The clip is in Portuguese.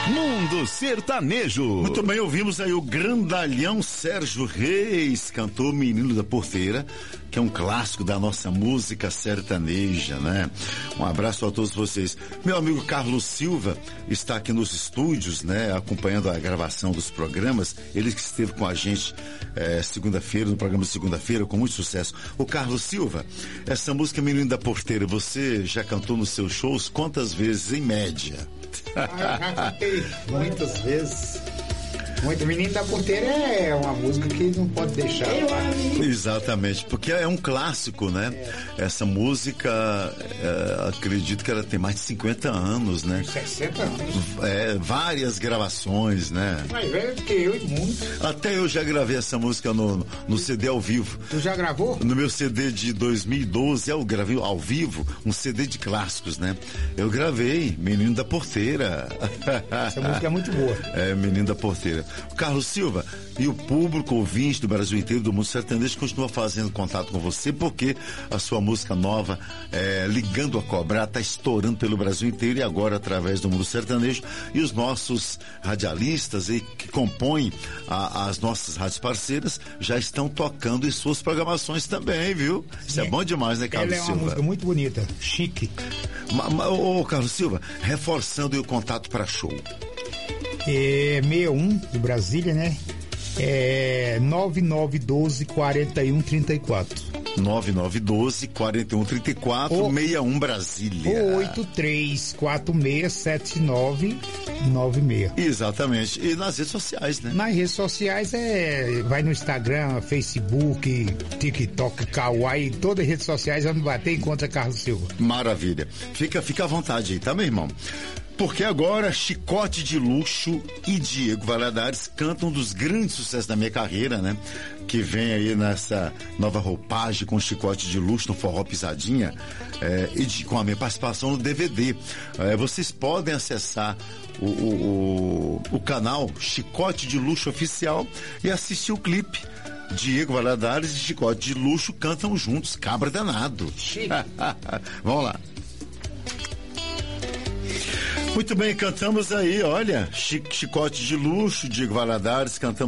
Mundo Sertanejo. Muito bem, ouvimos aí o grandalhão Sérgio Reis, cantor Menino da Porteira, que é um clássico da nossa música sertaneja, né? Um abraço a todos vocês. Meu amigo Carlos Silva está aqui nos estúdios, né? Acompanhando a gravação dos programas. Ele que esteve com a gente segunda-feira, no programa de segunda-feira, com muito sucesso. O Carlos Silva, essa música Menino da Porteira, você já cantou nos seus shows quantas vezes, em média? Eu já cantei muitas vezes. Muito. Menino da Porteira é uma música que não pode deixar. Exatamente, porque é um clássico, né? Essa música, acredito que ela tem mais de 50 anos, né? 60 anos. Várias gravações, né? Mais velho do que eu e muito. Até eu já gravei essa música no CD ao vivo. Tu já gravou? No meu CD de 2012, eu gravei ao vivo um CD de clássicos, né? Eu gravei Menino da Porteira. Essa música é muito boa. Menino da Porteira. O Carlos Silva e o público ouvinte do Brasil inteiro, do mundo sertanejo, continua fazendo contato com você, porque a sua música nova, Ligando a Cobrar, está estourando pelo Brasil inteiro, e agora através do mundo sertanejo. E os nossos radialistas que compõem as nossas rádios parceiras já estão tocando em suas programações também, viu? Isso é bom demais, né, Carlos Silva? Ela é uma música muito bonita, chique. Ô, Carlos Silva, reforçando aí o contato para show. 61 de Brasília, né? 9912-4134. 9912-4134, 61 Brasília. Ou 83467996. Exatamente. E nas redes sociais, né? Nas redes sociais vai no Instagram, Facebook, TikTok, Kawaii, todas as redes sociais, vamos bater e encontra Carlos Silva. Maravilha. Fica à vontade aí, tá, meu irmão? Porque agora Chicote de Luxo e Diego Valadares cantam um dos grandes sucessos da minha carreira, né? Que vem aí nessa nova roupagem com Chicote de Luxo no Forró Pisadinha, com a minha participação no DVD. Vocês podem acessar o canal Chicote de Luxo Oficial e assistir o clipe. Diego Valadares e Chicote de Luxo cantam juntos, cabra danado. Vamos lá. Muito bem, cantamos aí, olha, Chicote de Luxo, Diego Valadares, cantamos